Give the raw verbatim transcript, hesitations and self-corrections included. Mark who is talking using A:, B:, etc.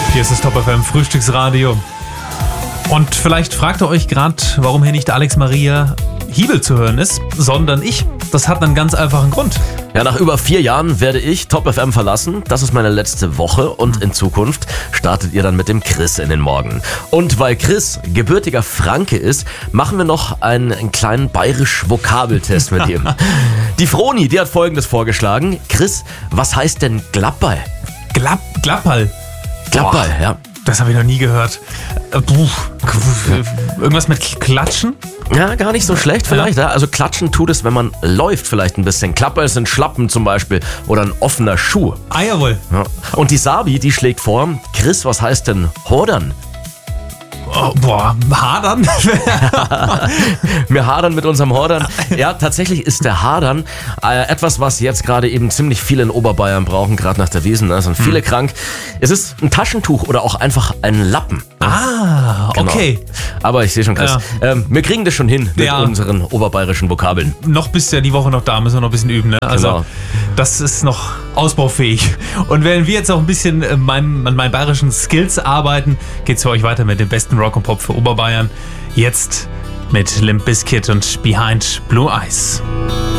A: Hier ist das Top F M Frühstücksradio. Und vielleicht fragt ihr euch gerade, warum hier nicht Alex Maria Hiebel zu hören ist, sondern ich. Das hat einen ganz einfachen Grund.
B: Ja, nach über vier Jahren werde ich Top F M verlassen. Das ist meine letzte Woche und in Zukunft startet ihr dann mit dem Chris in den Morgen. Und weil Chris gebürtiger Franke ist, machen wir noch einen, einen kleinen bayerisch-Vokabeltest mit ihm. Die Froni, die hat Folgendes vorgeschlagen. Chris, was heißt denn Glappball?
A: Glapp, Glappball.
B: Glappball,
A: Boah,
B: ja.
A: Das habe ich noch nie gehört. Äh, puh, irgendwas mit Klatschen?
B: Ja, gar nicht so schlecht vielleicht. Ja. Also klatschen tut es, wenn man läuft vielleicht ein bisschen. Klapper sind Schlappen zum Beispiel oder ein offener Schuh.
A: Ah, jawohl.
B: Ja. Und die Sabi, die schlägt vor, Chris, was heißt denn Hordern?
A: Oh, boah, hadern?
B: Wir hadern mit unserem Hordern. Ja, tatsächlich ist der Hadern äh, etwas, was jetzt gerade eben ziemlich viele in Oberbayern brauchen, gerade nach der Wiesn. Da sind viele hm. krank. Es ist ein Taschentuch oder auch einfach ein Lappen.
A: Ah,
B: genau. Okay. Aber ich sehe schon, Chris, ja. ähm, wir kriegen das schon hin mit ja. unseren oberbayerischen Vokabeln.
A: Noch bist du ja die Woche noch da, müssen wir noch ein bisschen üben. Ne? Also genau. Das ist noch ausbaufähig. Und während wir jetzt auch ein bisschen äh, mein, an meinen bayerischen Skills arbeiten, geht's für euch weiter mit dem besten Rock und Pop für Oberbayern. Jetzt mit Limp Bizkit und Behind Blue Eyes.